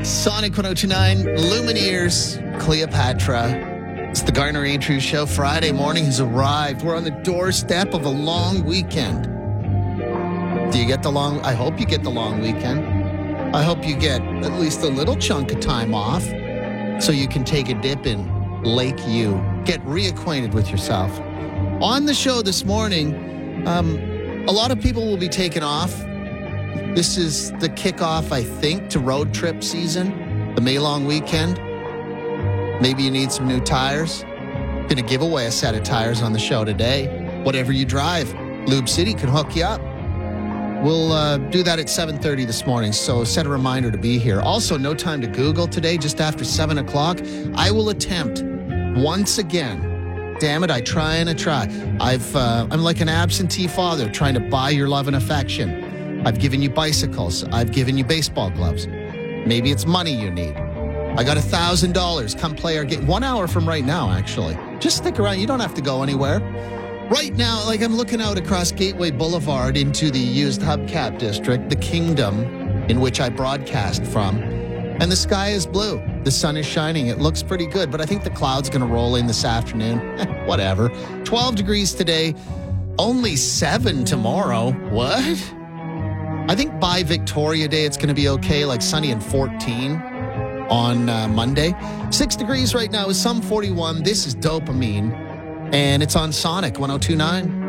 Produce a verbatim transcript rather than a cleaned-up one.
Sonic one oh two point nine, Lumineers, Cleopatra. It's the Garner Andrews Show. Friday morning has arrived. We're on the doorstep of a long weekend. Do you get the long... I hope you get the long weekend. I hope you get at least a little chunk of time off so you can take a dip in Lake U. Get reacquainted with yourself. On the show this morning, um, a lot of people will be taking off. This is the kickoff, I think, to road trip season, the May long weekend. Maybe you need some new tires. Going to give away a set of tires on the show today. Whatever you drive, Lube City can hook you up. We'll uh, do that at seven thirty this morning, so set a reminder to be here. Also, no time to Google today, just after seven o'clock. I will attempt once again. Damn it, I try and I try. I've, uh, I'm like an absentee father trying to buy your love and affection. I've given you bicycles. I've given you baseball gloves. Maybe it's money you need. I got one thousand dollars. Come play our game. One hour from right now, actually. Just stick around. You don't have to go anywhere. Right now, like I'm looking out across Gateway Boulevard into the used hubcap district, the kingdom in which I broadcast from. And the sky is blue. The sun is shining. It looks pretty good, but I think the cloud's going to roll in this afternoon. Whatever. twelve degrees today. Only seven tomorrow. What? I think by Victoria Day, it's going to be okay, like sunny and fourteen on uh, Monday. Six degrees right now is some forty-one. This is Dopamine, and it's on Sonic one oh two point nine.